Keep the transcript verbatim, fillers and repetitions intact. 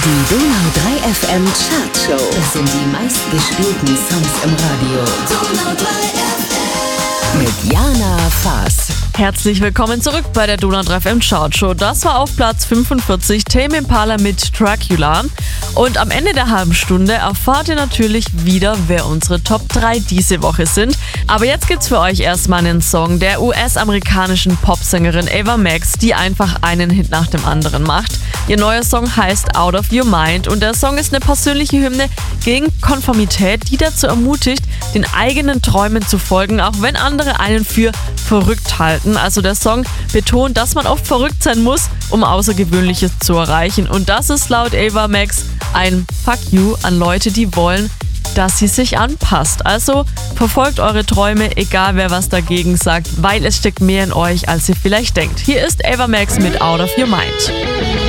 Die Donau drei F M Chartshow. Das sind die meistgespielten Songs im Radio. Donau drei F M mit Jana Faas. Herzlich willkommen zurück bei der Donau drei F M Chartshow. Das war auf Platz fünfundvierzig Tame Impala mit Dracula. Und am Ende der halben Stunde erfahrt ihr natürlich wieder, wer unsere Top drei diese Woche sind. Aber jetzt gibt's für euch erstmal einen Song der U S-amerikanischen Popsängerin Ava Max, die einfach einen Hit nach dem anderen macht. Ihr neuer Song heißt Out of Your Mind und der Song ist eine persönliche Hymne gegen Konformität, die dazu ermutigt, den eigenen Träumen zu folgen, auch wenn andere einen für verrückt halten. Also der Song betont, dass man oft verrückt sein muss, um Außergewöhnliches zu erreichen. Und das ist laut Ava Max ein Fuck you an Leute, die wollen, dass sie sich anpasst. Also verfolgt eure Träume, egal wer was dagegen sagt, weil es steckt mehr in euch, als ihr vielleicht denkt. Hier ist Ava Max mit Out of Your Mind.